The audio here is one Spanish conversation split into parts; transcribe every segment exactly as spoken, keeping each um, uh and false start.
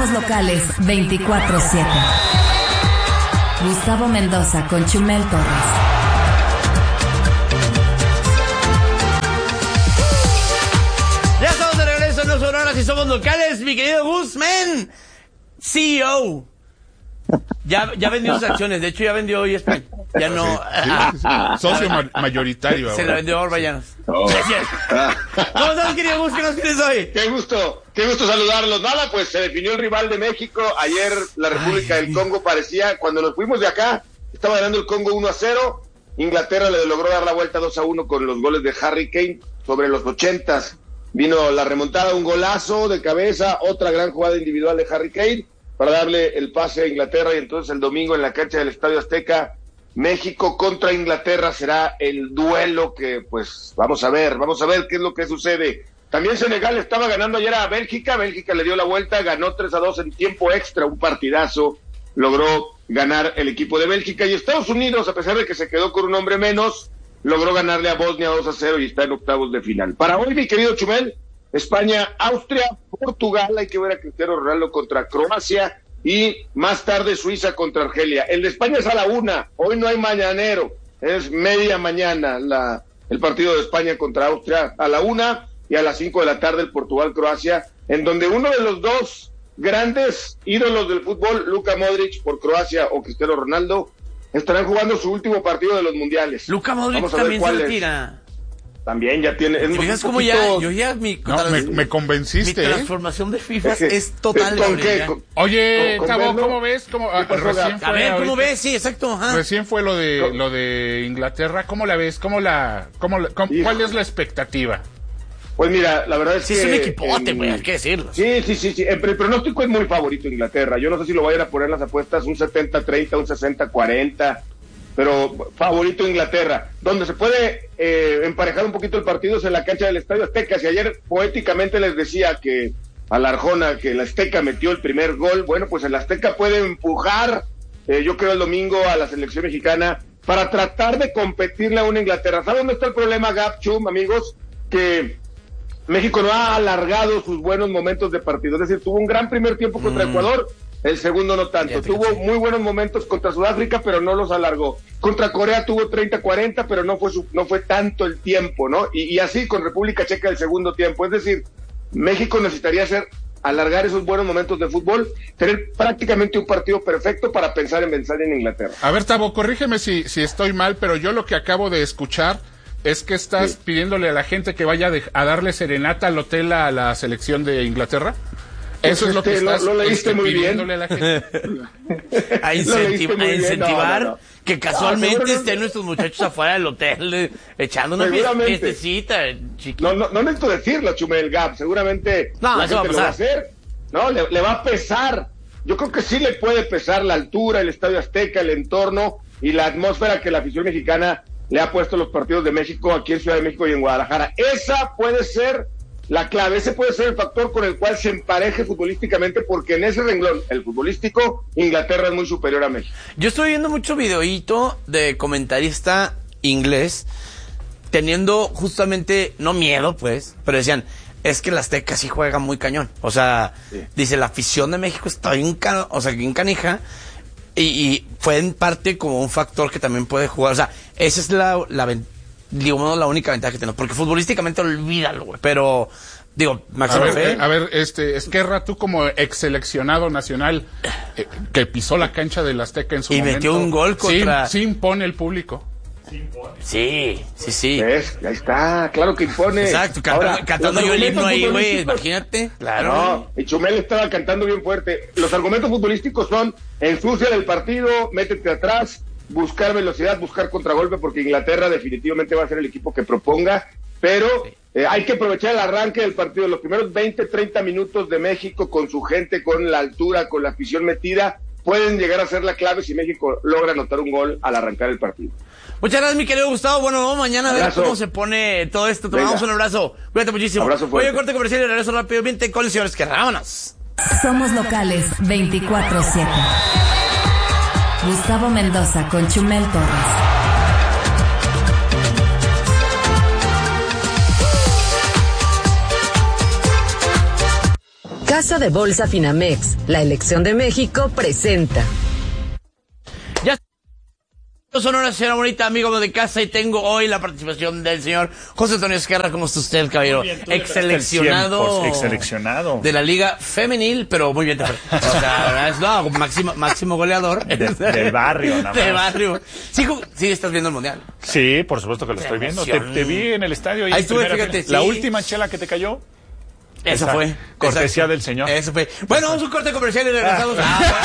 Somos locales veinticuatro siete. Gustavo Mendoza con Chumel Torres. Ya estamos de regreso en Los Sonoras y somos locales, mi querido Guzmán, C E O. Ya, ya vendió sus acciones, de hecho ya vendió hoy España. Ya no. Sí, sí, sí, sí. Socio ma- mayoritario ahora. Se la vendió a Orbañanos. Oh. ¿Cómo estás, querido Gus? ¿Qué nos tienes hoy? Qué gusto, qué gusto saludarlos. Nada, pues se definió el rival de México. Ayer la República Ay, del Congo parecía, cuando nos fuimos de acá, estaba ganando el Congo uno a cero. Inglaterra le logró dar la vuelta dos a uno con los goles de Harry Kane sobre los ochentas. Vino la remontada, un golazo de cabeza, otra gran jugada individual de Harry Kane para darle el pase a Inglaterra, y entonces el domingo en la cancha del Estadio Azteca, México contra Inglaterra será el duelo que, pues, vamos a ver, vamos a ver qué es lo que sucede. También Senegal estaba ganando ayer a Bélgica, Bélgica le dio la vuelta, ganó tres a dos en tiempo extra, un partidazo, logró ganar el equipo de Bélgica, y Estados Unidos, a pesar de que se quedó con un hombre menos, logró ganarle a Bosnia dos a cero y está en octavos de final. Para hoy, mi querido Chumel, España, Austria, Portugal, hay que ver a Cristiano Ronaldo contra Croacia, y más tarde Suiza contra Argelia. El de España es a la una, hoy no hay mañanero, es media mañana la, el partido de España contra Austria a la una, y a las cinco de la tarde el Portugal-Croacia, en donde uno de los dos grandes ídolos del fútbol, Luka Modric por Croacia o Cristiano Ronaldo, estarán jugando su último partido de los mundiales. Luka Modric también se retira. También ya tiene. Fíjate cómo ya, yo ya mi, no, me, me convenciste. Mi transformación de FIFA es, que, es total. ¿Con qué? Con, Oye, con, Tabo, ¿cómo ves? ¿Cómo, a, recién fue a ver, ¿cómo ahorita, ves? Sí, exacto. Ajá. Recién fue lo de lo de Inglaterra. ¿Cómo la ves? ¿Cómo la, cómo, la, cómo ¿Cuál es la expectativa? Pues mira, la verdad es sí, que... Sí, es un equipote, güey, hay que decirlo. Sí, sí, sí, sí. El pronóstico es muy favorito Inglaterra. Yo no sé si lo vayan a poner las apuestas un setenta treinta, un sesenta cuarenta, pero favorito Inglaterra. Donde se puede eh, emparejar un poquito el partido es en la cancha del Estadio Azteca. Si ayer poéticamente les decía que a la Arjona que el Azteca metió el primer gol, bueno, pues el Azteca puede empujar, eh, yo creo el domingo, a la selección mexicana para tratar de competirle a una Inglaterra. ¿Sabe dónde está el problema, Gap, Chum, amigos? Que México no ha alargado sus buenos momentos de partido, es decir, tuvo un gran primer tiempo contra mm. Ecuador, el segundo no tanto, Fíjate tuvo muy buenos momentos contra Sudáfrica, pero no los alargó, contra Corea tuvo treinta cuarenta, pero no fue su, no fue tanto el tiempo, ¿no? Y, y así con República Checa el segundo tiempo, es decir, México necesitaría hacer, alargar esos buenos momentos de fútbol, tener prácticamente un partido perfecto para pensar en vencer en Inglaterra. A ver, Tabo, corrígeme si, si estoy mal, pero yo lo que acabo de escuchar es que estás sí. pidiéndole a la gente que vaya de, a darle serenata al hotel a la selección de Inglaterra. Eso pues es lo que estás lo, lo leíste este, muy pidiéndole bien. a la gente. a, incentiv a incentivar bien. No, no, no. que casualmente no, estén nuestros muchachos afuera del hotel eh, echando una fiestecita chiquita. No, no, no necesito decirlo, Chumel Gap, seguramente no, la eso gente va a lo va a hacer, no, le, le va a pesar. Yo creo que sí le puede pesar la altura, el Estadio Azteca, el entorno y la atmósfera que la afición mexicana le ha puesto los partidos de México aquí en Ciudad de México y en Guadalajara. Esa puede ser la clave, ese puede ser el factor con el cual se empareje futbolísticamente, porque en ese renglón, el futbolístico, Inglaterra es muy superior a México. Yo estoy viendo mucho videíto de comentarista inglés teniendo justamente, no miedo pues, pero decían, es que el Azteca sí juega muy cañón. O sea, sí. dice, la afición de México está bien, can, o sea, bien canija. Y, y fue en parte como un factor que también puede jugar. O sea, esa es la, la, digo, la única ventaja que tenemos. Porque futbolísticamente olvídalo, güey. Pero, digo, Máximo a ver, Fe. Eh, a ver, este, Esquerra, tú como ex seleccionado nacional eh, que pisó la cancha del Azteca en su y momento. Y metió un gol contra. Sí, sí impone el público. Sí, sí, sí. ¿Ves? Ahí está, claro que impone. Exacto, canta, Ahora, cantando yo el himno ahí, güey, imagínate. Claro. No, y Chumel estaba cantando bien fuerte. Los argumentos futbolísticos son ensucia del partido, métete atrás, buscar velocidad, buscar contragolpe, porque Inglaterra definitivamente va a ser el equipo que proponga, pero eh, hay que aprovechar el arranque del partido, los primeros veinte, treinta minutos de México con su gente, con la altura, con la afición metida, pueden llegar a ser la clave si México logra anotar un gol al arrancar el partido. Muchas gracias, mi querido Gustavo. Bueno, vamos mañana a ver abrazo. Cómo se pone todo esto. Te mandamos un abrazo. Cuídate muchísimo. Abrazo fuerte. Voy a corte comercial y regreso rápidamente con el señor Esquerra. Vámonos. Somos locales veinticuatro siete. Gustavo Mendoza con Chumel Torres. Casa de Bolsa Finamex, la elección de México, presenta. Ya son horas, señora bonita, amigo de casa, y tengo hoy la participación del señor José Antonio Esquerra. ¿Cómo está usted, caballero? Ex-seleccionado. Ex-seleccionado. De la Liga Femenil, pero muy bien. Te... O sea, es no, máximo, máximo goleador. De, del barrio, nada más. De barrio. Sí, sí, estás viendo el Mundial. Sí, por supuesto que lo estoy viendo. Te, te vi en el estadio. Ahí estuve, fíjate. Sí. La sí. última chela que te cayó. Eso Esa fue. Cortesía Exacto. del señor. Eso fue. Bueno, vamos a un corte comercial y regresamos.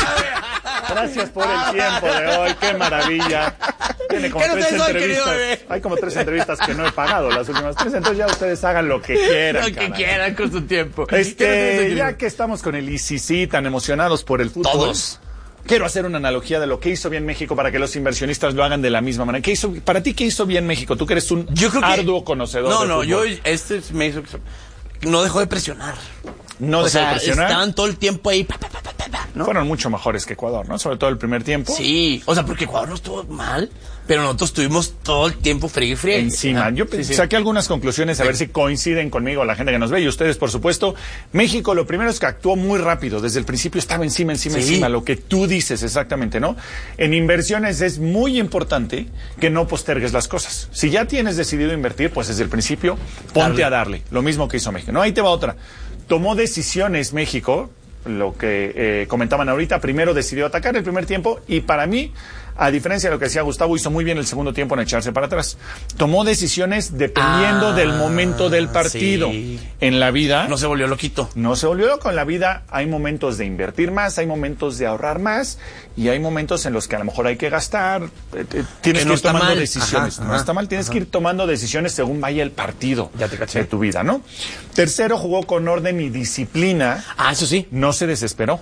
Gracias por el tiempo de hoy, qué maravilla. Tiene como ¿Qué tres no entrevistas. Hoy, Hay como tres entrevistas que no he pagado las últimas tres, entonces ya ustedes hagan lo que quieran. Lo que caray. quieran con su tiempo. Este, ya que estamos con el I C C tan emocionados por el fútbol. Todos. Quiero hacer una analogía de lo que hizo bien México para que los inversionistas lo hagan de la misma manera. ¿Qué hizo, para ti, qué hizo bien México? Tú que eres un yo creo que, arduo conocedor No, del no, fútbol. yo, este me hizo, no dejó de presionar. No o dejó sea, de presionar. Estaban todo el tiempo ahí, pa, pa, pa, pa, pa, ¿no? Fueron mucho mejores que Ecuador, ¿no? Sobre todo el primer tiempo. Sí, o sea, porque Ecuador no estuvo mal, pero nosotros estuvimos todo el tiempo friegue y friegue. Encima. Ajá. Yo sí, sí. saqué algunas conclusiones a ver si coinciden conmigo la gente que nos ve y ustedes, por supuesto. México, lo primero es que actuó muy rápido. Desde el principio estaba encima, encima, Sí. encima. Lo que tú dices exactamente, ¿no? En inversiones es muy importante que no postergues las cosas. Si ya tienes decidido invertir, pues desde el principio ponte Darle. a darle. Lo mismo que hizo México. No, ahí te va otra. Tomó decisiones México, lo que eh, comentaban ahorita. Primero decidió atacar el primer tiempo y para mí, a diferencia de lo que decía Gustavo, hizo muy bien el segundo tiempo en echarse para atrás. Tomó decisiones dependiendo Ah, del momento del partido. sí. En la vida No se volvió loquito. no se volvió loco. En la vida hay momentos de invertir más, hay momentos de ahorrar más y hay momentos en los que a lo mejor hay que gastar. Eh, eh, Tienes Que que, no ir está tomando mal. decisiones. Ajá, no ajá, está mal, tienes ajá. que ir tomando decisiones según vaya el partido Ya te caché. de tu vida, ¿no? Tercero, jugó con orden y disciplina. Ah, eso sí. No se desesperó.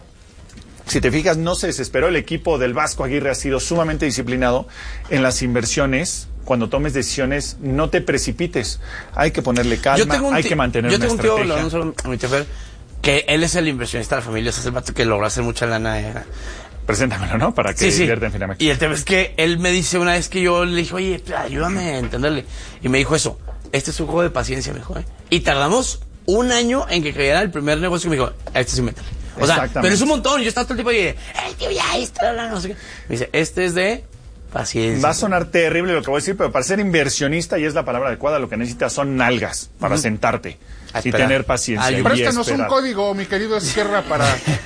Si te fijas, no se desesperó. El equipo del Vasco Aguirre ha sido sumamente disciplinado en las inversiones. Cuando tomes decisiones, no te precipites. Hay que ponerle calma, hay ti- que mantener yo una tengo un tío, estrategia. un solo- a mi tío Fer, que él es el inversionista de la familia, es el vato que logró hacer mucha lana. eh. Preséntamelo, ¿no? Para que Sí, sí. invierta en Finamex. Y el tema es que él me dice una vez que yo le dije, oye, ayúdame a entenderle. Y me dijo eso, este es un juego de paciencia, me dijo. ¿eh? Y tardamos un año en que cayera el primer negocio que me dijo, este sí métele. O sea, Exactamente. pero es un montón. Yo estaba todo el tiempo y dije, el tío ya está, no sé qué. Me dice, este es de paciencia. Va a sonar terrible lo que voy a decir, pero para ser inversionista, y es la palabra adecuada, lo que necesitas son nalgas para sentarte A y esperar. tener paciencia. Ah, yo- y Préstanos un esperar. código, mi querido Esquerra, para,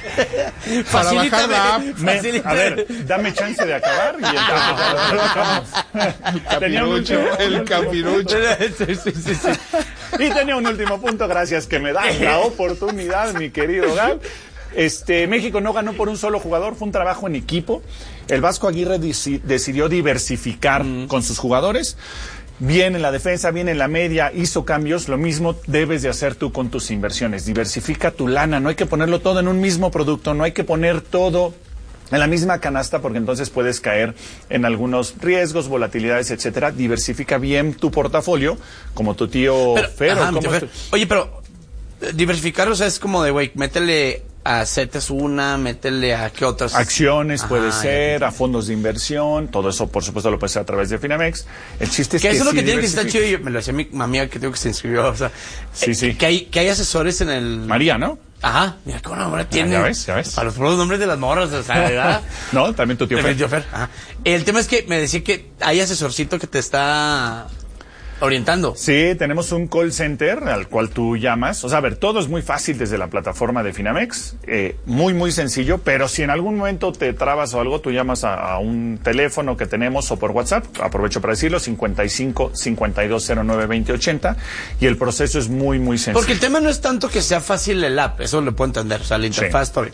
para Facilítame, bajar la app. Me- facilítame. a ver, dame chance de acabar y entonces ya lo platicamos. Tenía un Capirucho, último- el capirucho. Sí, sí, sí, sí. Y tenía un último punto, gracias que me das la oportunidad, mi querido Gab. Este, México no ganó por un solo jugador, fue un trabajo en equipo. El Vasco Aguirre deci- decidió diversificar con sus jugadores. Bien en la defensa, bien en la media, hizo cambios. Lo mismo debes de hacer tú con tus inversiones. Diversifica tu lana, no hay que ponerlo todo en un mismo producto, no hay que poner todo en la misma canasta porque entonces puedes caer en algunos riesgos, volatilidades, etcétera. Diversifica bien tu portafolio, como tu tío Pero, Fer. ¿o ajá, cómo mi tío es Fer. tu- Oye, pero eh, diversificar, o sea, es como de, güey, métele a CETES una, métele a qué otras. Acciones Ajá, puede ya ser, te- a fondos de inversión, todo eso por supuesto lo puede ser a través de Finamex. El chiste es Que que eso es lo sí que tiene que estar chido. diversifiques. Y me lo decía mi amiga que tengo que se inscribió. O sea, Sí, eh, sí. Que hay, que hay asesores en el. María, ¿no? Ajá. Mira cómo ahora tiene. ya ves, ya ves. Para los puros nombres de las morras, o sea, ¿verdad? No, también tu tío De Fer. mi tío Fer, ajá. El tema es que me decía que hay asesorcito que te está orientando. Sí, tenemos un call center al cual tú llamas. O sea, a ver, todo es muy fácil desde la plataforma de Finamex. Eh, muy, muy sencillo. Pero si en algún momento te trabas o algo, tú llamas a, a un teléfono que tenemos o por WhatsApp. Aprovecho para decirlo, cincuenta y cinco, cincuenta y dos cero nueve, veinte ochenta. Y el proceso es muy, muy sencillo. Porque el tema no es tanto que sea fácil el app, eso lo puedo entender. O sea, la interfaz, por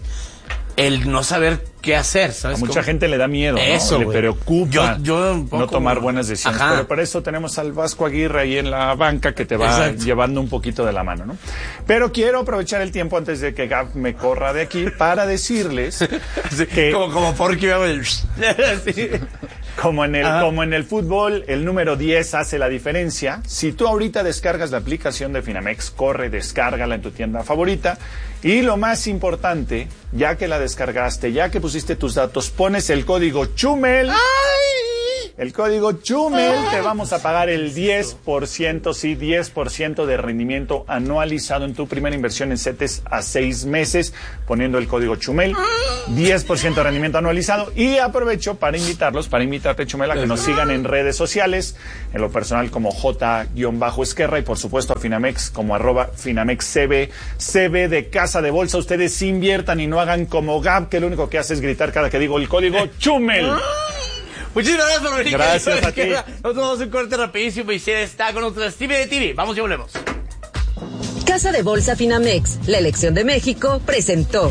el no saber qué hacer, ¿sabes? A mucha cómo? gente le da miedo, ¿no? Eso, Le güey. preocupa Yo- yo un poco, no tomar güey. buenas decisiones. Ajá. Pero para eso tenemos al Vasco Aguirre ahí en la banca que te va Exacto. llevando un poquito de la mano, ¿no? Pero quiero aprovechar el tiempo antes de que Gab me corra de aquí para decirles Sí, que como, como Porky, hago el... Sí. como en el Ajá. como en el fútbol el número diez hace la diferencia. Si tú ahorita descargas la aplicación de Finamex, corre, descárgala en tu tienda favorita. Y lo más importante, ya que la descargaste, ya que pusiste tus datos, pones el código CHUMEL. el código Chumel, te vamos a pagar el diez por ciento, sí, diez por ciento de rendimiento anualizado en tu primera inversión en CETES a seis meses, poniendo el código Chumel, diez por ciento de rendimiento anualizado. Y aprovecho para invitarlos, para invitarte, Chumel, a que nos sigan en redes sociales, en lo personal como J-Esquerra y por supuesto a Finamex como arroba Finamex C B, C B de Casa de Bolsa. Ustedes inviertan y no hagan como Gab, que lo único que hace es gritar cada que digo el código Chumel. Muchísimas gracias por venir. Gracias a ti. Nosotros vamos a un corte rapidísimo y si está con nosotros Stevie de T V. Vamos y volvemos. Casa de Bolsa Finamex, la elección de México, presentó.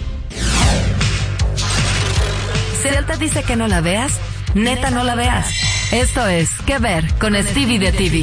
Si él te dice que no la veas, neta no la veas. Esto es ¿Qué ver? Con Stevie de T V.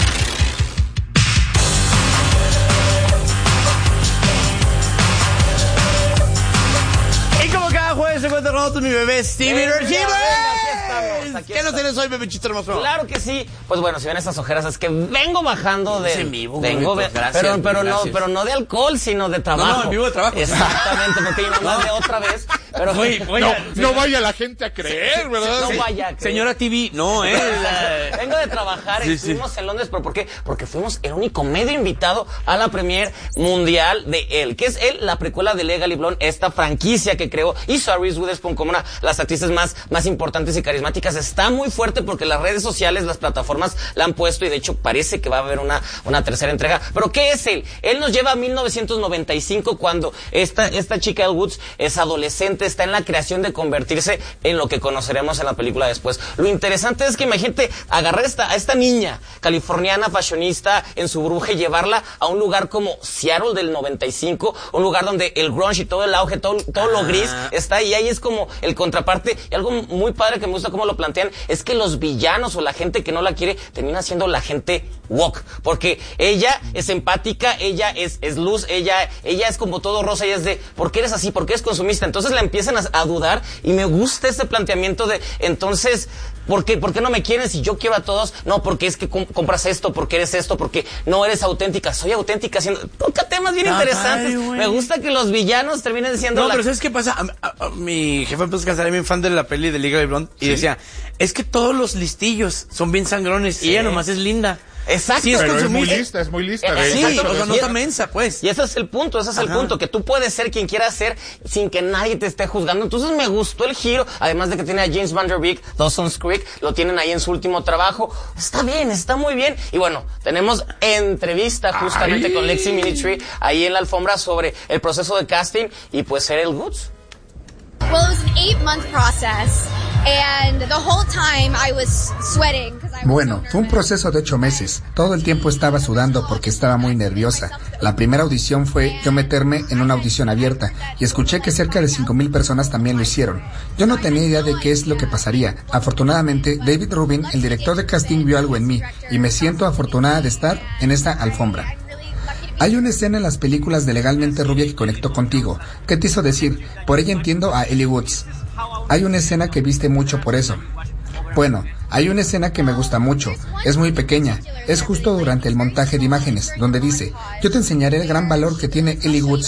Y como cada jueves se encuentra roto mi bebé Stevie Venga, Regime. venga, aquí estamos, aquí ¿Qué nos estamos. tienes hoy, bebechito hermoso? Claro que sí. Pues bueno, si ven estas ojeras es que vengo bajando de Es en vivo, vengo güey, ve- gracias, pero pero gracias. no, pero no de alcohol, sino de trabajo. No, no, en vivo de trabajo. Exactamente, porque no más de otra vez, pero Oye, oye, No, sí, no vaya la gente a creer, ¿verdad? no Sí. vaya. a creer. Señora T V, no, eh. la- Vengo de trabajar, Sí, estuvimos sí. en Londres, pero ¿por qué? Porque fuimos el único medio invitado a la premier mundial de él, que es él, la precuela de Legally Blonde, esta franquicia que creó, hizo a Reese Witherspoon como una de las actrices más, más importantes y carismáticas. Está muy fuerte porque las redes sociales, las plataformas la han puesto y de hecho parece que va a haber una, una tercera entrega. Pero ¿qué es él? Él nos lleva a mil novecientos noventa y cinco cuando esta, esta chica Elle Woods es adolescente, está en la creación de convertirse en lo que conoceremos en la película después. Lo interesante es que imagínate agarrar esta, a esta niña californiana fashionista en su burbuja y llevarla a un lugar como Seattle del noventa y cinco, un lugar donde el grunge y todo el auge, todo, todo lo gris está ahí. Ahí es como el contraparte. Y algo muy padre que me gusta cómo lo plantean es que los villanos o la gente que no la quiere termina siendo la gente woke, porque ella es empática, ella es, es luz, ella, ella es como todo rosa, ella es de, ¿por qué eres así? ¿Por qué eres consumista? Entonces la empiezan a, a dudar y me gusta ese planteamiento de, entonces, ¿por qué, ¿por qué no me quieren si yo quiero a todos? No, porque es que com- compras esto, porque eres esto, porque no eres auténtica. Soy auténtica haciendo, toca temas bien Ah, interesantes. padre, güey. Me gusta que los villanos terminen siendo No, la... pero ¿sabes qué pasa? A- a- a- mi jefe empezó a casar, bien fan de la peli de Legally Blonde, y decía, es que todos los listillos son bien sangrones y ella nomás es linda. Exacto. Sí, es Pero es muy consumista. lista, es muy lista. Eh, de Sí, hecho, exacto, o sea, eso- no Y- está mensa, pues. Y ese es el punto, ese es el Ajá. punto, que tú puedes ser quien quieras ser sin que nadie te esté juzgando. Entonces me gustó el giro, además de que tiene a James Van Der Beek, Dawson's Creek, lo tienen ahí en su último trabajo. Está bien, está muy bien. Y bueno, tenemos entrevista justamente Ay. con Lexi Minitry ahí en la alfombra sobre el proceso de casting y pues ser el Woods. Well, it was an eight-month process, and the whole time I was sweating because I was Bueno, so fue un nervous. proceso de ocho meses. Todo el tiempo estaba sudando porque estaba muy nerviosa. La primera audición fue yo meterme en una audición abierta y escuché que cerca de cinco mil personas también lo hicieron. Yo no tenía idea de qué es lo que pasaría. Afortunadamente, David Rubin, el director de casting, vio algo en mí y me siento afortunada de estar en esta alfombra. Hay una escena en las películas de Legalmente Rubia que conectó contigo. ¿Qué te hizo decir? Por ella entiendo a Ellie Woods. Hay una escena que viste mucho por eso. Bueno, hay una escena que me gusta mucho. Es muy pequeña. Es justo durante el montaje de imágenes, donde dice, yo te enseñaré el gran valor que tiene Ellie Woods.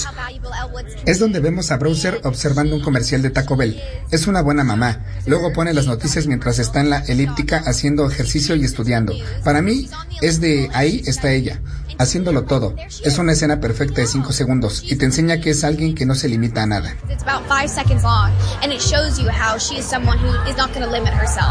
Es donde vemos a Browser observando un comercial de Taco Bell. Es una buena mamá. Luego pone las noticias mientras está en la elíptica haciendo ejercicio y estudiando. Para mí, es de ahí está ella, haciéndolo todo. Es una escena perfecta de cinco segundos y te enseña que es alguien que no se limita a nada. It's about five seconds long, and it shows you how she is someone who is not going to limit herself.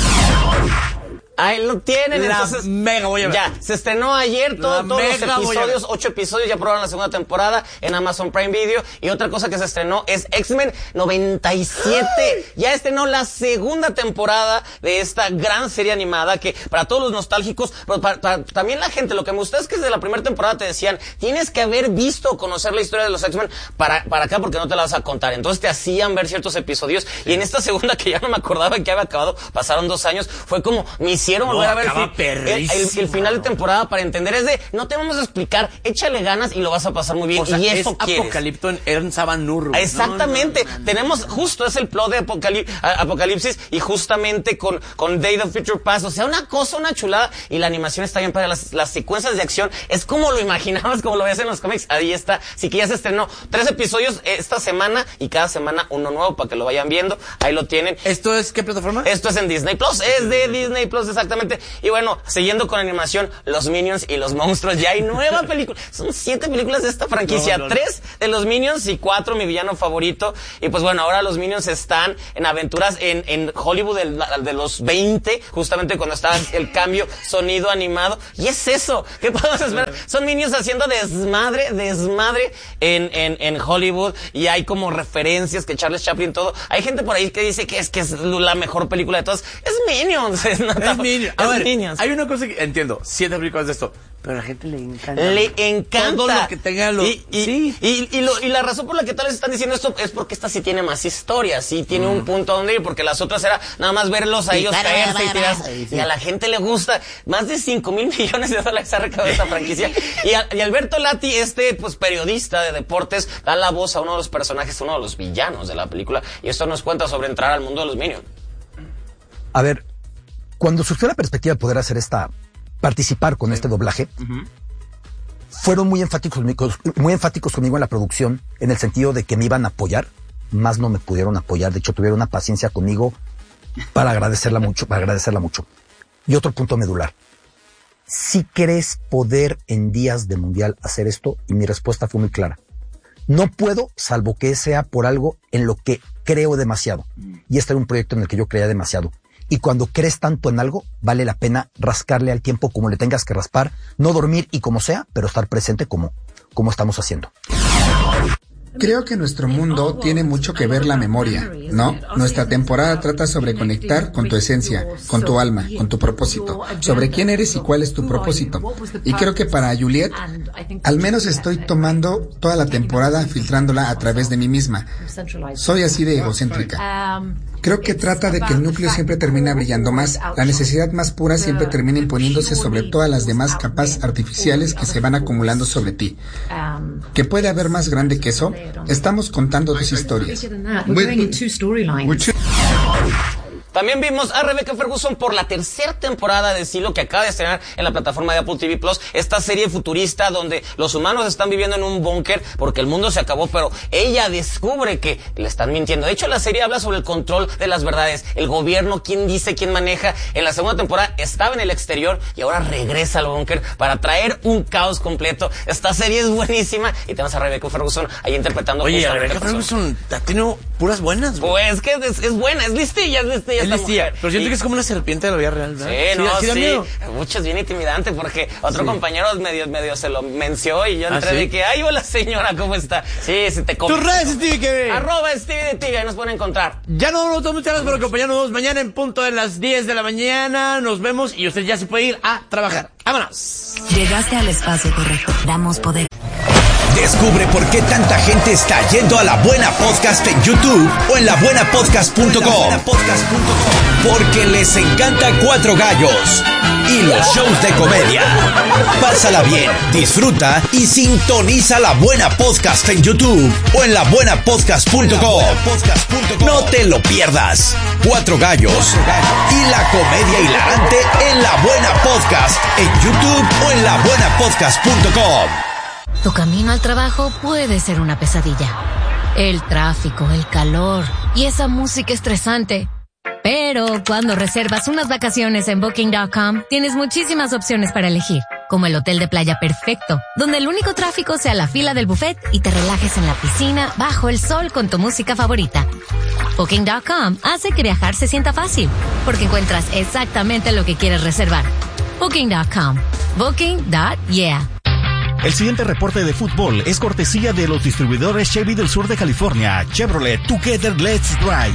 Ahí lo tienen, La entonces mega voy a ver. ya, se estrenó ayer todo- La todos los mega voy a ver. episodios, ocho episodios, ya probaron la segunda temporada en Amazon Prime Video. Y otra cosa que se estrenó es X-Men noventa y siete. Ya estrenó la segunda temporada de esta gran serie animada que para todos los nostálgicos, pero para, para- también la gente, lo que me gusta es que desde la primera temporada te decían, tienes que haber visto o conocer la historia de los X-Men para, para acá porque no te la vas a contar. Entonces te hacían ver ciertos episodios y en esta segunda que ya no me acordaba que había acabado, pasaron dos años, fue como misión quisieron No, volver a ver acaba el, el, el, perrísimo, el final de no. temporada para entender. Es de, no te vamos a explicar, échale ganas y lo vas a pasar muy bien. O sea, y eso es quieres. Apocalipto en Ern Sabanur. Exactamente. No, no, no, no. Tenemos, justo es el plot de Apocalip- Apocalipsis y justamente con, con Day of Future Past. O sea, una cosa, una chulada. Y la animación está bien para las, las secuencias de acción. Es como lo imaginabas, como lo ves en los cómics. Ahí está. Así que ya se estrenó tres episodios esta semana y cada semana uno nuevo para que lo vayan viendo. Ahí lo tienen. ¿Esto es qué plataforma? Esto es en Disney Plus. Es de Disney Plus, exactamente. Y bueno, siguiendo con animación, los Minions y los monstruos. Ya hay nueva película. Son siete películas de esta franquicia. No, no, no. Tres de los Minions y cuatro mi villano favorito. Y pues bueno, ahora los Minions están en aventuras en, en Hollywood de, de los veinte, justamente cuando estaba el cambio sonido animado. Y es eso. ¿Qué podemos esperar? Son Minions haciendo desmadre, desmadre en, en, en Hollywood. Y hay como referencias que Charles Chaplin, todo. Hay gente por ahí que dice que es que es la mejor película de todas. Es Minions. Es, no, Es Minions. A es ver, Minions. hay una cosa que entiendo, siete películas de esto, pero a la gente le encanta. Le encanta. Todo lo que tenga lo... Y, y, sí. y, y, lo, y la razón por la que tal vez están diciendo esto es porque esta sí tiene más historia, sí tiene mm. un punto a donde ir, porque las otras era nada más verlos a ellos sí, caerse y tirar. Sí. Y a la gente le gusta. Más de cinco mil millones de dólares ha recaudado esta franquicia. Y, a, y Alberto Lati, este pues periodista de deportes, da la voz a uno de los personajes, uno de los villanos de la película. Y esto nos cuenta sobre entrar al mundo de los Minions. A ver, cuando surgió la perspectiva de poder hacer esta, participar con sí. este doblaje, uh-huh. fueron muy enfáticos, muy enfáticos conmigo en la producción, en el sentido de que me iban a apoyar, más no me pudieron apoyar. De hecho, tuvieron una paciencia conmigo para agradecerla mucho, para agradecerla mucho. Y otro punto medular. ¿Sí crees poder en días de mundial hacer esto? Y mi respuesta fue muy clara. No puedo, salvo que sea por algo en lo que creo demasiado. Y este era un proyecto en el que yo creía demasiado. Y cuando crees tanto en algo, vale la pena rascarle al tiempo como le tengas que raspar, no dormir y como sea, pero estar presente como, como estamos haciendo. Creo que nuestro mundo tiene mucho que ver la memoria, ¿no? Nuestra temporada trata sobre conectar con tu esencia, con tu alma, con tu propósito, sobre quién eres y cuál es tu propósito. Y creo que para Juliet, al menos estoy tomando toda la temporada filtrándola a través de mí misma. Soy así de egocéntrica. Creo que trata de que el núcleo siempre termina brillando más, la necesidad más pura siempre termina imponiéndose sobre todas las demás capas artificiales que se van acumulando sobre ti. ¿Qué puede haber más grande que eso? Estamos contando dos historias. También vimos a Rebecca Ferguson por la tercera temporada de Silo, que acaba de estrenar en la plataforma de Apple T V Plus, esta serie futurista donde los humanos están viviendo en un búnker porque el mundo se acabó, pero ella descubre que le están mintiendo. De hecho, la serie habla sobre el control de las verdades, el gobierno, quién dice, quién maneja. En la segunda temporada estaba en el exterior y ahora regresa al búnker para traer un caos completo. Esta serie es buenísima y tenemos a Rebecca Ferguson ahí interpretando. Oye, a Rebecca Ferguson ha tenido puras buenas, güey. Pues que es, es buena, es listilla, es listilla. Es listilla, pero siento y... que es como una serpiente de la vida real, ¿verdad? Sí, no, sí. sí. Mucho es bien intimidante porque otro sí. compañero medio, medio se lo menció y yo entré ¿Ah, sí? de que, ay, hola señora, ¿cómo está? Sí, si te come. Tus redes, Stevie T V. Arroba Stevie T V, ahí nos pueden encontrar. Ya no nos muchas gracias por acompañarnos mañana en punto de las diez de la mañana. Nos vemos y usted ya se puede ir a trabajar. ¡Vámonos! Llegaste al espacio correcto. Damos poder. Descubre por qué tanta gente está yendo a La Buena Podcast en YouTube o en la buena podcast punto com. Porque les encanta Cuatro Gallos y los shows de comedia. Pásala bien, disfruta y sintoniza La Buena Podcast en YouTube o en la buena podcast punto com. No te lo pierdas. Cuatro Gallos y la comedia hilarante en La Buena Podcast en YouTube o en la buena podcast punto com. Tu camino al trabajo puede ser una pesadilla. El tráfico, el calor y esa música estresante. Pero cuando reservas unas vacaciones en Booking punto com, tienes muchísimas opciones para elegir, como el hotel de playa perfecto, donde el único tráfico sea la fila del buffet y te relajes en la piscina bajo el sol con tu música favorita. Booking punto com hace que viajar se sienta fácil, porque encuentras exactamente lo que quieres reservar. Booking punto com. Booking punto yeah. El siguiente reporte de fútbol es cortesía de los distribuidores Chevy del sur de California. Chevrolet, Together Let's Drive.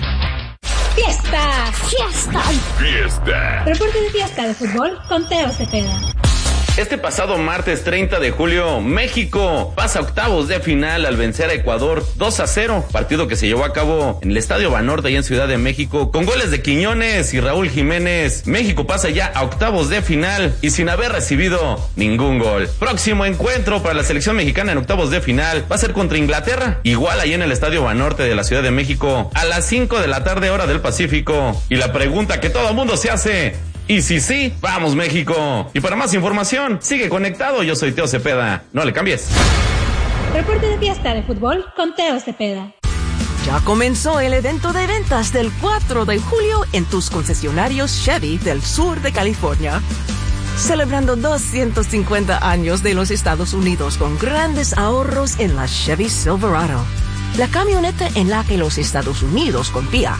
¡Fiesta! ¡Fiesta! ¡Fiesta! Reporte de fiesta de fútbol con Teo Cepeda. Este pasado martes treinta de julio, México pasa a octavos de final al vencer a Ecuador dos a cero, partido que se llevó a cabo en el Estadio Banorte allá en Ciudad de México, con goles de Quiñones y Raúl Jiménez. México pasa ya a octavos de final y sin haber recibido ningún gol. Próximo encuentro para la selección mexicana en octavos de final va a ser contra Inglaterra, igual ahí en el Estadio Banorte de la Ciudad de México, a las cinco de la tarde hora del Pacífico. Y la pregunta que todo mundo se hace: y si sí, vamos México. Y para más información, sigue conectado. Yo soy Teo Cepeda. No le cambies. Reporte de fiesta de fútbol con Teo Cepeda. Ya comenzó el evento de ventas del cuatro de julio en tus concesionarios Chevy del sur de California. Celebrando doscientos cincuenta años de los Estados Unidos con grandes ahorros en la Chevy Silverado, la camioneta en la que los Estados Unidos confía.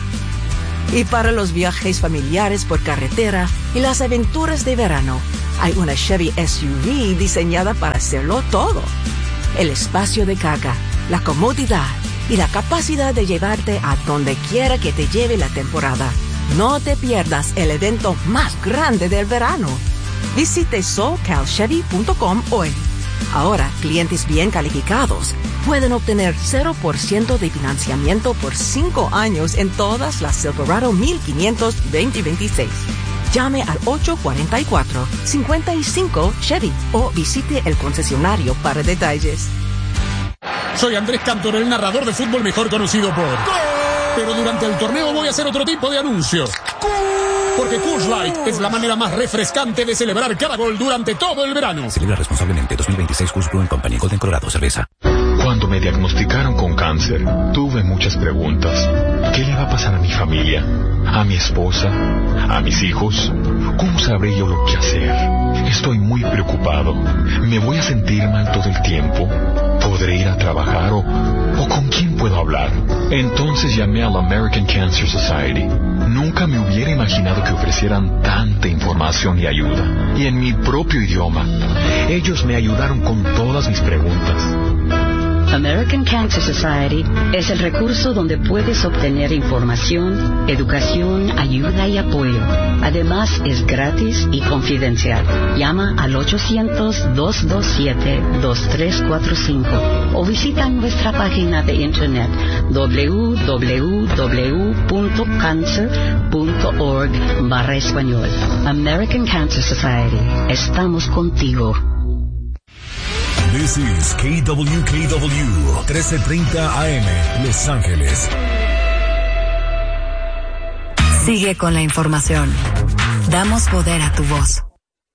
Y para los viajes familiares por carretera y las aventuras de verano, hay una Chevy S U V diseñada para hacerlo todo. El espacio de carga, la comodidad y la capacidad de llevarte a donde quiera que te lleve la temporada. No te pierdas el evento más grande del verano. Visite socal chevy punto com hoy. Ahora, clientes bien calificados pueden obtener cero por ciento de financiamiento por cinco años en todas las Silverado mil quinientos veinte veintiséis. Llame al ocho cuatro cuatro, cinco cinco Chevy o visite el concesionario para detalles. Soy Andrés Cantor, el narrador de fútbol mejor conocido por... ¡Gol! Pero durante el torneo voy a hacer otro tipo de anuncios. ¡Gol! Porque Coors Light es la manera más refrescante de celebrar cada gol durante todo el verano. Celebra responsablemente. dos mil veintiséis Coors Brewing Company, Golden, Colorado, cerveza. Cuando me diagnosticaron con cáncer, tuve muchas preguntas. ¿Qué le va a pasar a mi familia? ¿A mi esposa? ¿A mis hijos? ¿Cómo sabré yo lo que hacer? Estoy muy preocupado. ¿Me voy a sentir mal todo el tiempo? ¿Podré ir a trabajar o, o con quién puedo hablar? Entonces llamé a la American Cancer Society. Nunca me hubiera imaginado que ofrecieran tanta información y ayuda. Y en mi propio idioma. Ellos me ayudaron con todas mis preguntas. American Cancer Society es el recurso donde puedes obtener información, educación, ayuda y apoyo. Además, es gratis y confidencial. Llama al ochocientos, dos dos siete, dos tres cuatro cinco o visita nuestra página de internet doble u doble u doble u punto cancer punto org barra español. American Cancer Society. Estamos contigo. This is K W K W, trece treinta A M, Los Ángeles. Sigue con la información. Damos poder a tu voz.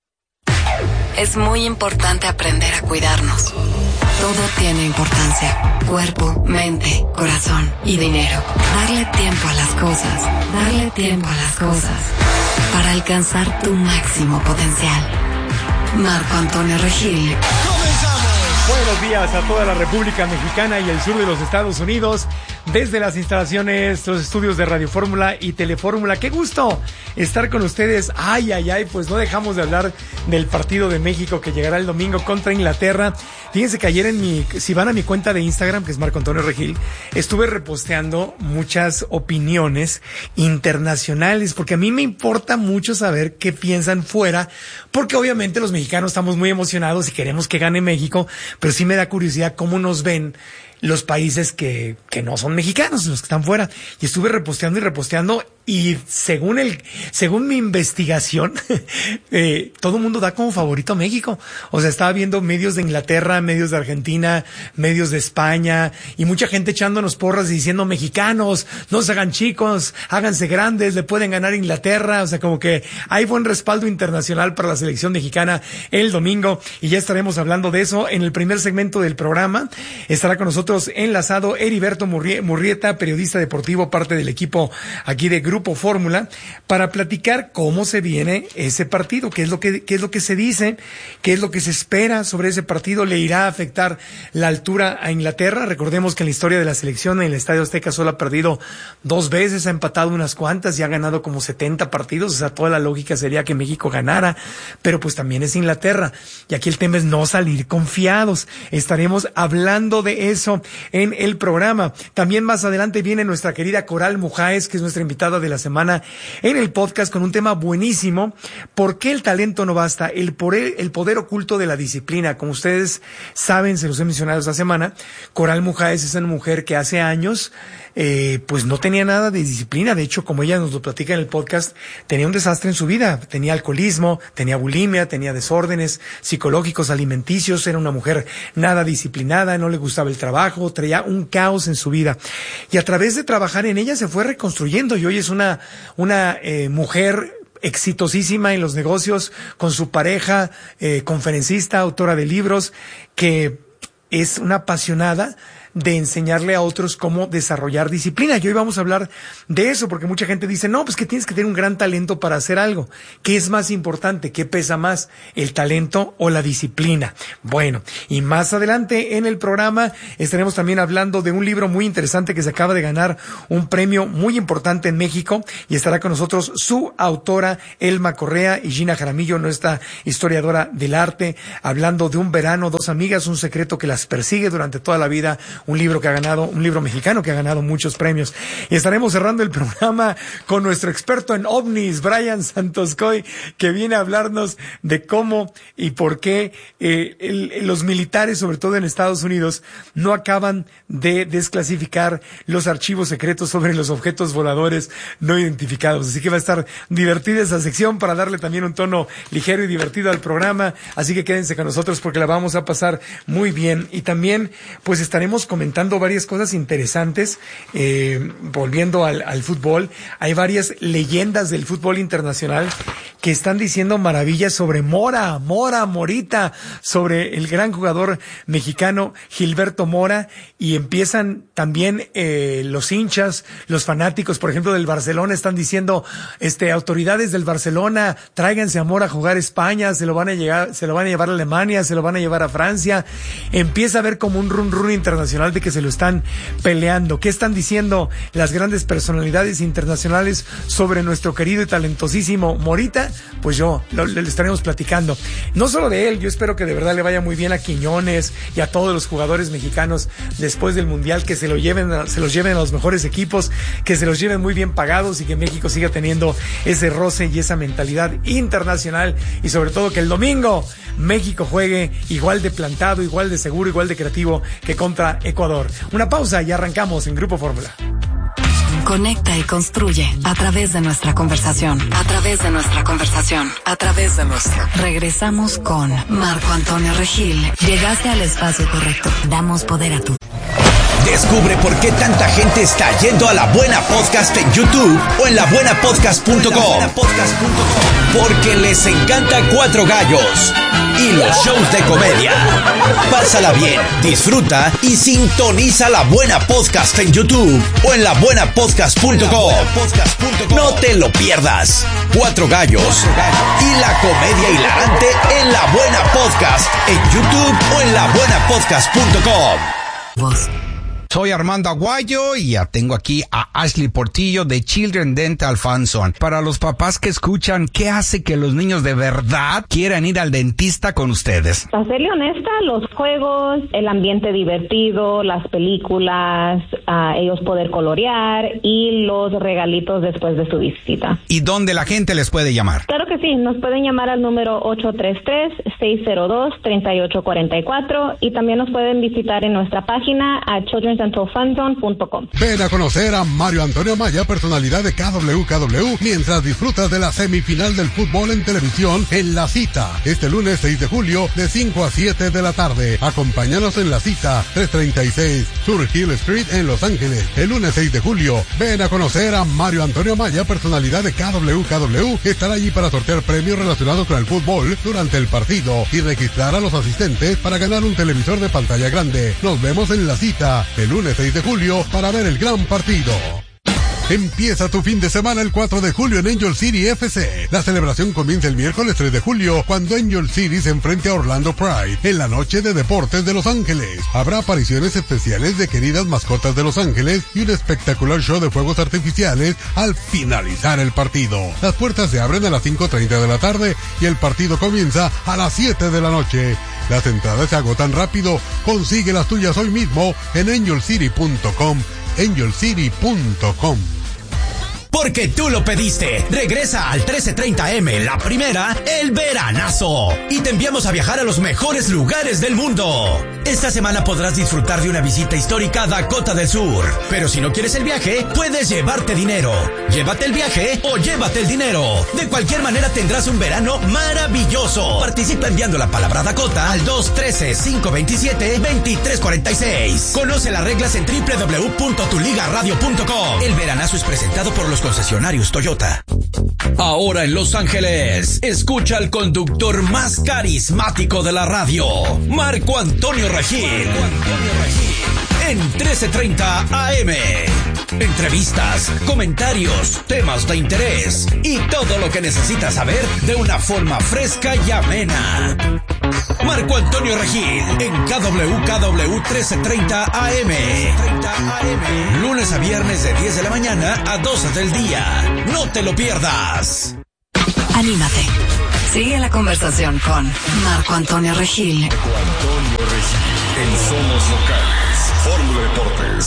Es muy importante aprender a cuidarnos. Todo tiene importancia. Cuerpo, mente, corazón y dinero. Darle tiempo a las cosas. Darle tiempo a las cosas. Para alcanzar tu máximo potencial. Marco Antonio Regil. Buenos días a toda la República Mexicana y el sur de los Estados Unidos, desde las instalaciones, los estudios de Radio Fórmula y Telefórmula. ¡Qué gusto estar con ustedes! Ay, ay, ay, pues no dejamos de hablar del partido de México que llegará el domingo contra Inglaterra. Fíjense que ayer en mi, si van a mi cuenta de Instagram, que es Marco Antonio Regil, estuve reposteando muchas opiniones internacionales, porque a mí me importa mucho saber qué piensan fuera, porque obviamente los mexicanos estamos muy emocionados y queremos que gane México, pero sí me da curiosidad cómo nos ven los países que, que no son mexicanos, los que están fuera. Y estuve reposteando y reposteando y según el, según mi investigación, eh, todo el mundo da como favorito a México. O sea, estaba viendo medios de Inglaterra, medios de Argentina, medios de España y mucha gente echándonos porras y diciendo: mexicanos, no se hagan chicos, háganse grandes, le pueden ganar a Inglaterra. O sea, como que hay buen respaldo internacional para la selección mexicana el domingo y ya estaremos hablando de eso en el primer segmento del programa. Estará con nosotros enlazado Heriberto Murrieta, periodista deportivo, parte del equipo aquí de Grupo Fórmula, para platicar cómo se viene ese partido, qué es lo que, qué es lo que se dice, qué es lo que se espera sobre ese partido. ¿Le irá a afectar la altura a Inglaterra? Recordemos que en la historia de la selección en el Estadio Azteca solo ha perdido dos veces, ha empatado unas cuantas y ha ganado como setenta partidos. O sea, toda la lógica sería que México ganara, pero pues también es Inglaterra. Y aquí el tema es no salir confiados. Estaremos hablando de eso en el programa. También más adelante viene nuestra querida Coral Mujáez, que es nuestra invitada del de la semana en el podcast con un tema buenísimo. ¿Por qué el talento no basta? El poder, el poder oculto de la disciplina. Como ustedes saben, se los he mencionado esta semana, Coral Mujáez es una mujer que hace años eh, pues no tenía nada de disciplina. De hecho, como ella nos lo platica en el podcast, tenía un desastre en su vida. Tenía alcoholismo, tenía bulimia, tenía desórdenes psicológicos, alimenticios. Era una mujer nada disciplinada, no le gustaba el trabajo, traía un caos en su vida. Y a través de trabajar en ella se fue reconstruyendo y hoy es una, una eh, mujer exitosísima en los negocios, con su pareja, eh, conferencista, autora de libros, que es una apasionada de enseñarle a otros cómo desarrollar disciplina. Y hoy vamos a hablar de eso, porque mucha gente dice, no, pues que tienes que tener un gran talento para hacer algo. ¿Qué es más importante? ¿Qué pesa más? ¿El talento o la disciplina? Bueno, y más adelante en el programa estaremos también hablando de un libro muy interesante que se acaba de ganar un premio muy importante en México, y estará con nosotros su autora, Elma Correa, y Gina Jaramillo, nuestra historiadora del arte, hablando de un verano, dos amigas, un secreto que las persigue durante toda la vida. Un libro que ha ganado, un libro mexicano que ha ganado muchos premios. Y estaremos cerrando el programa con nuestro experto en ovnis, Brian Santoscoy, que viene a hablarnos de cómo y por qué eh, el, los militares, sobre todo en Estados Unidos, no acaban de desclasificar los archivos secretos sobre los objetos voladores no identificados. Así que va a estar divertida esa sección para darle también un tono ligero y divertido al programa. Así que quédense con nosotros porque la vamos a pasar muy bien. Y también, pues estaremos comentando varias cosas interesantes, eh, volviendo al, al fútbol. Hay varias leyendas del fútbol internacional que están diciendo maravillas sobre Mora, Mora, Morita, sobre el gran jugador mexicano Gilberto Mora, y empiezan también eh, los hinchas, los fanáticos, por ejemplo, del Barcelona, están diciendo, este, autoridades del Barcelona, tráiganse a Mora a jugar a España, se lo van a llegar, se lo van a llevar a Alemania, se lo van a llevar a Francia. Empieza a haber como un run run internacional de que se lo están peleando. ¿Qué están diciendo las grandes personalidades internacionales sobre nuestro querido y talentosísimo Morita? Pues yo, lo, le estaremos platicando. No solo de él, yo espero que de verdad le vaya muy bien a Quiñones y a todos los jugadores mexicanos después del Mundial, que se lo lleven, a, se los lleven a los mejores equipos, que se los lleven muy bien pagados y que México siga teniendo ese roce y esa mentalidad internacional, y sobre todo que el domingo México juegue igual de plantado, igual de seguro, igual de creativo que contra Ecuador. Una pausa y arrancamos en Grupo Fórmula. Conecta y construye a través de nuestra conversación, a través de nuestra conversación, a través de nuestra. Regresamos con Marco Antonio Regil. Llegaste al espacio correcto. Damos poder a tu. Descubre por qué tanta gente está yendo a La Buena Podcast en YouTube o en la buena podcast punto com. Porque les encanta Cuatro Gallos y los shows de comedia. Pásala bien, disfruta y sintoniza La Buena Podcast en YouTube o en la buena podcast punto com. No te lo pierdas. Cuatro Gallos y la comedia hilarante en La Buena Podcast en YouTube o en la buena podcast punto com. Vos. Soy Armando Aguayo y ya tengo aquí a Ashley Portillo de Children Dental Funson. Para los papás que escuchan, ¿qué hace que los niños de verdad quieran ir al dentista con ustedes? Para serle honesta, los juegos, el ambiente divertido, las películas, uh, ellos poder colorear y los regalitos después de su visita. ¿Y dónde la gente les puede llamar? Claro que sí, nos pueden llamar al número ocho tres tres, seis cero dos, tres ocho cuatro cuatro y también nos pueden visitar en nuestra página a children dental funzone punto com. Ven a conocer a Mario Antonio Maya, personalidad de K W K W, mientras disfrutas de la semifinal del fútbol en televisión en La Cita, este lunes seis de julio de cinco a siete de la tarde. Acompáñanos en La Cita, trescientos treinta y seis Sur Hill Street en Los Ángeles, el lunes seis de julio. Ven a conocer a Mario Antonio Maya, personalidad de K W K W, que estará allí para sortear premios relacionados con el fútbol durante el partido y registrar a los asistentes para ganar un televisor de pantalla grande. Nos vemos en La Cita, el lunes seis de julio, para ver el gran partido. Empieza tu fin de semana el cuatro de julio en Angel City F C. La celebración comienza el miércoles tres de julio cuando Angel City se enfrente a Orlando Pride en la noche de deportes de Los Ángeles. Habrá apariciones especiales de queridas mascotas de Los Ángeles y un espectacular show de fuegos artificiales al finalizar el partido. Las puertas se abren a las cinco treinta de la tarde y el partido comienza a las siete de la noche. Las entradas se agotan rápido. Consigue las tuyas hoy mismo en angel city punto com. angel city punto com. Porque tú lo pediste. Regresa al trece treinta eme, la primera, el veranazo. Y te enviamos a viajar a los mejores lugares del mundo. Esta semana podrás disfrutar de una visita histórica a Dakota del Sur. Pero si no quieres el viaje, puedes llevarte dinero. Llévate el viaje o llévate el dinero. De cualquier manera tendrás un verano maravilloso. Participa enviando la palabra Dakota al dos uno tres, cinco dos siete, dos tres cuatro seis. Conoce las reglas en doble u doble u doble u punto tu liga radio punto com. El veranazo es presentado por los concesionarios Toyota. Ahora en Los Ángeles, escucha al conductor más carismático de la radio, Marco Antonio Regil. Marco Antonio Regil. En trece treinta A M. Entrevistas, comentarios, temas de interés y todo lo que necesitas saber de una forma fresca y amena. Marco Antonio Regil en K W K W trece treinta A M. Lunes a viernes de diez de la mañana a doce del día. No te lo pierdas. Anímate. Sigue la conversación con Marco Antonio Regil. Marco Antonio Regil en Somos Locales. Fórmula Deportes.